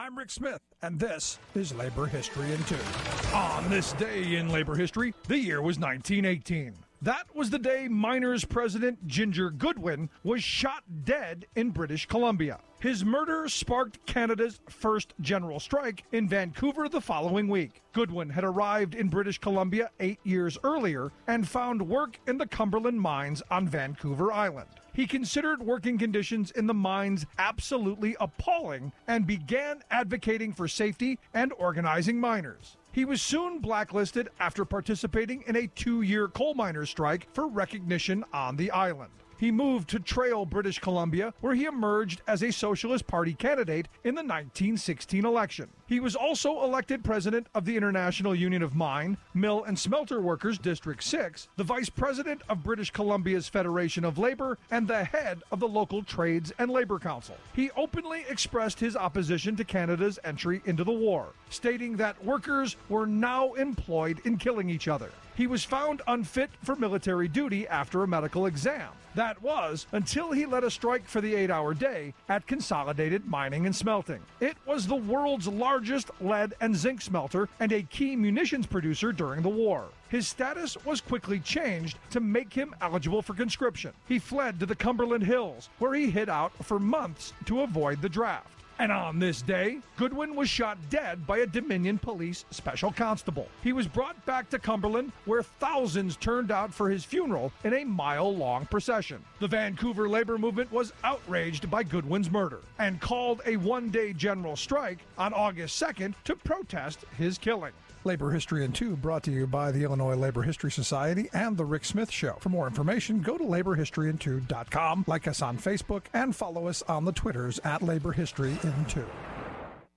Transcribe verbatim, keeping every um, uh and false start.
I'm Rick Smith, and this is Labor History in Two. On this day in labor history, the year was nineteen eighteen. That was the day miners' president Ginger Goodwin was shot dead in British Columbia. His murder sparked Canada's first general strike in Vancouver the following week. Goodwin had arrived in British Columbia eight years earlier and found work in the Cumberland mines on Vancouver Island. He considered working conditions in the mines absolutely appalling and began advocating for safety and organizing miners. He was soon blacklisted after participating in a two-year coal miners' strike for recognition on the island. He moved to Trail, British Columbia, where he emerged as a Socialist Party candidate in the nineteen sixteen election. He was also elected president of the International Union of Mine, Mill and Smelter Workers District six, the vice president of British Columbia's Federation of Labor, and the head of the local Trades and Labor Council. He openly expressed his opposition to Canada's entry into the war, stating that workers were now employed in killing each other. He was found unfit for military duty after a medical exam. That was until he led a strike for the eight-hour day at Consolidated Mining and Smelting. It was the world's largest lead and zinc smelter and a key munitions producer during the war. His status was quickly changed to make him eligible for conscription. He fled to the Cumberland Hills, where he hid out for months to avoid the draft. And on this day, Goodwin was shot dead by a Dominion Police special constable. He was brought back to Cumberland, where thousands turned out for his funeral in a mile-long procession. The Vancouver labor movement was outraged by Goodwin's murder and called a one-day general strike on August second to protest his killing. Labor History in Two brought to you by the Illinois Labor History Society and The Rick Smith Show. For more information, go to labor history in two dot com, like us on Facebook, and follow us on the Twitters at Labor History in Two.